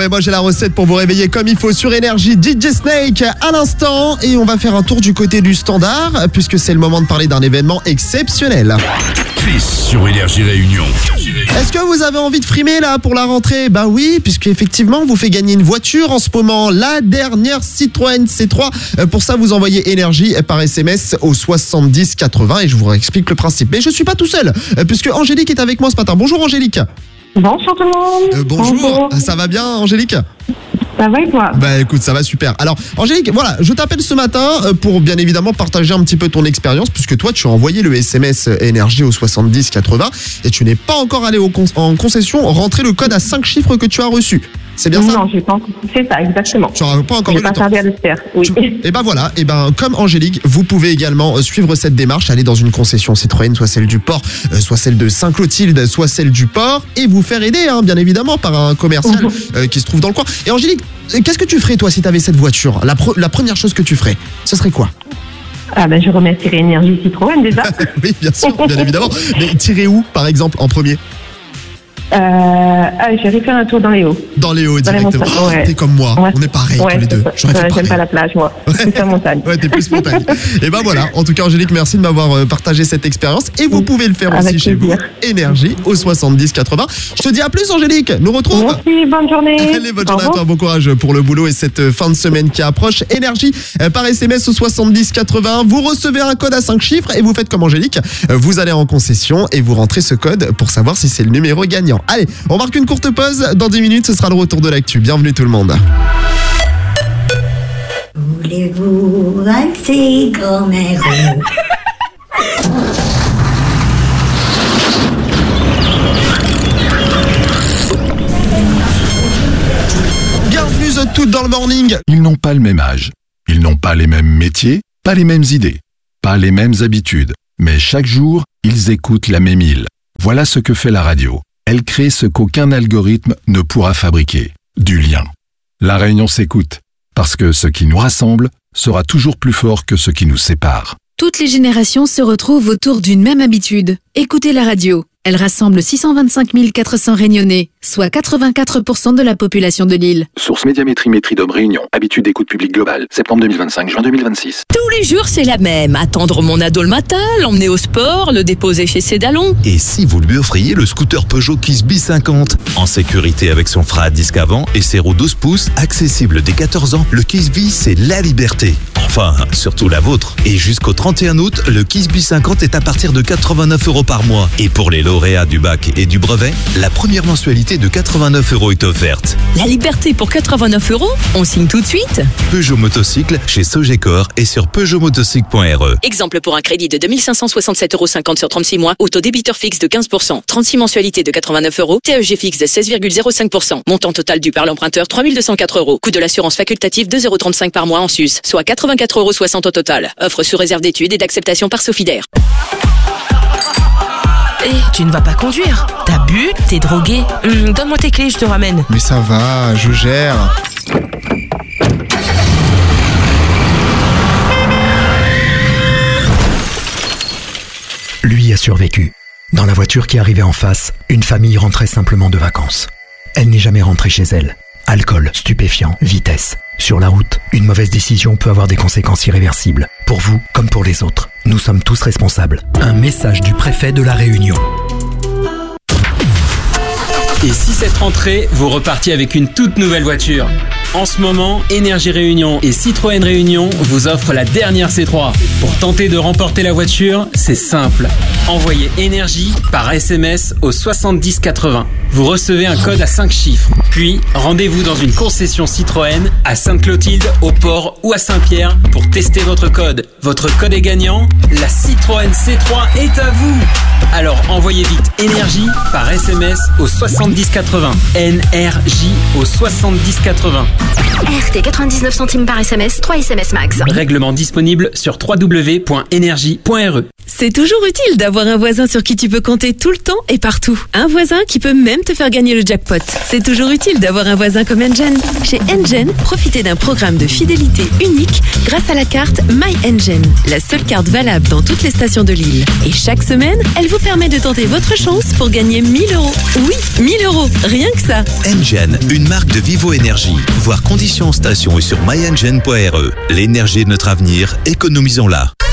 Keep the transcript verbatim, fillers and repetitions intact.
et moi j'ai la recette pour vous réveiller comme il faut sur Énergie. D J Snake à l'instant et on va faire un tour du côté du standard puisque c'est le moment de parler d'un événement exceptionnel. Quiz sur Énergie Réunion. Est-ce que vous avez envie de frimer là pour la rentrée? Bah oui, puisque effectivement vous fait gagner une voiture en ce moment, la dernière Citroën C trois. Pour ça vous envoyez Énergie par S M S au soixante-dix quatre-vingts et je vous explique le principe. Mais je suis pas tout seul puisque Angélique est avec moi ce matin. Bonjour Angélique. Bonjour tout le monde. Euh, bonjour. bonjour, ça va bien Angélique? Ça va et toi? Bah écoute, ça va super. Alors Angélique, voilà, je t'appelle ce matin pour bien évidemment partager un petit peu ton expérience puisque toi tu as envoyé le S M S Énergie au soixante-dix quatre-vingts et tu n'es pas encore allé au con- en concession rentrer le code à cinq chiffres que tu as reçu. C'est bien ça? Non, j'ai pas encore. C'est ça, exactement. Tu n'auras pas encore eu le temps. J'ai pas tardé à le faire, oui. Tu... Et ben voilà, et ben comme Angélique, vous pouvez également suivre cette démarche, aller dans une concession Citroën, soit celle du Port, soit celle de Saint-Clotilde, soit celle du Port, et vous faire aider, hein, bien évidemment, par un commercial euh, qui se trouve dans le coin. Et Angélique, qu'est-ce que tu ferais toi si tu avais cette voiture? La, pre- la première chose que tu ferais, ce serait quoi? Ah ben je remercierais Énergie Citroën déjà. Oui, bien sûr, bien évidemment. Mais tirer où, par exemple, en premier? Euh, ah, j'irai faire un tour dans les hauts. Dans les hauts, directement. Oh, ouais. T'es comme moi, ouais. On est pareil ouais, tous les deux. J'aurais fait J'aime pas la plage, moi. Ouais. Je suis sur montagne. Ouais, t'es plus montagne. Et ben voilà. En tout cas, Angélique, merci de m'avoir partagé cette expérience. Et vous pouvez le faire Avec aussi plaisir. chez vous. Énergie au soixante-dix quatre-vingts. Je te dis à plus, Angélique. Nous retrouve. Merci, bonne journée. Allez, bonne journée à toi. Bon courage pour le boulot et cette fin de semaine qui approche. Énergie par S M S au soixante-dix quatre-vingts. Vous recevez un code à cinq chiffres et vous faites comme Angélique. Vous allez en concession et vous rentrez ce code pour savoir si c'est le numéro gagnant. Allez, on marque une courte pause. Dans dix minutes, ce sera le retour de l'actu. Bienvenue tout le monde. Voulez-vous un petit grand-mère? Bienvenue à toutes dans le morning. Ils n'ont pas le même âge. Ils n'ont pas les mêmes métiers, pas les mêmes idées, pas les mêmes habitudes. Mais chaque jour, ils écoutent la même île. Voilà ce que fait la radio. Elle crée ce qu'aucun algorithme ne pourra fabriquer, du lien. La Réunion s'écoute, parce que ce qui nous rassemble sera toujours plus fort que ce qui nous sépare. Toutes les générations se retrouvent autour d'une même habitude. Écoutez la radio. Elle rassemble six cent vingt-cinq mille quatre cents Réunionnais, soit quatre-vingt-quatre pour cent de la population de l'île. Source Médiamétrie Métridome Réunion. Habitude d'écoute publique globale. Septembre deux mille vingt-cinq, juin deux mille vingt-six. Tous les jours, c'est la même. Attendre mon ado le matin, l'emmener au sport, le déposer chez Cédalon. Et si vous lui offriez le scooter Peugeot Kisby cinquante? En sécurité avec son frein à disque avant et ses roues douze pouces, accessible dès quatorze ans, le Kisby, c'est la liberté. Enfin, surtout la vôtre. Et jusqu'au trente et un août, le Kisby cinquante est à partir de quatre-vingt-neuf euros par mois. Et pour les lauréats du bac et du brevet, la première mensualité de quatre-vingt-neuf euros est offerte. La liberté pour quatre-vingt-neuf euros? On signe tout de suite. Peugeot Motocycle chez Sogecor et sur peugeot motocycle point r e. Exemple pour un crédit de deux mille cinq cent soixante-sept euros cinquante sur trente-six mois, autodébiteur fixe de quinze pour cent, trente-six mensualités de quatre-vingt-neuf euros, T E G fixe de seize virgule zéro cinq pour cent. Montant total dû par l'emprunteur trois mille deux cent quatre euros. Coût de l'assurance facultative deux euros trente-cinq par mois en sus, soit quatre-vingt-quatre euros soixante au total. Offre sous réserve d'études et d'acceptation par Sofidaire. Hé, hey, tu ne vas pas conduire. T'as bu, t'es drogué. Hum, donne-moi tes clés, je te ramène. Mais ça va, je gère. Lui a survécu. Dans la voiture qui arrivait en face, une famille rentrait simplement de vacances. Elle n'est jamais rentrée chez elle. Alcool, stupéfiants, vitesse. Sur la route, une mauvaise décision peut avoir des conséquences irréversibles. Pour vous comme pour les autres. Nous sommes tous responsables. Un message du préfet de La Réunion. Et si cette rentrée, vous repartiez avec une toute nouvelle voiture? En ce moment, Énergie Réunion et Citroën Réunion vous offrent la dernière C trois. Pour tenter de remporter la voiture, c'est simple. Envoyez Énergie par S M S au soixante-dix quatre-vingts. Vous recevez un code à cinq chiffres. Puis, rendez-vous dans une concession Citroën à Sainte-Clotilde, au Port ou à Saint-Pierre pour tester votre code. Votre code est gagnant, la Citroën C trois est à vous. Alors envoyez vite Énergie par S M S au soixante-dix quatre-vingts. N R J au soixante-dix quatre-vingts. R T quatre-vingt-dix-neuf centimes par S M S, trois S M S max. Règlement disponible sur w w w point énergie point r e. C'est toujours utile d'avoir un voisin sur qui tu peux compter tout le temps et partout. Un voisin qui peut même te faire gagner le jackpot. C'est toujours utile d'avoir un voisin comme Engen. Chez Engen, profitez d'un programme de fidélité unique grâce à la carte My Engen, la seule carte valable dans toutes les stations de l'île. Et chaque semaine, elle vous permet de tenter votre chance pour gagner mille euros. Oui, mille euros, rien que ça. Engen, une marque de Vivo Énergie. Voir conditions en station et sur my engen point r e. L'énergie est notre avenir, économisons-la.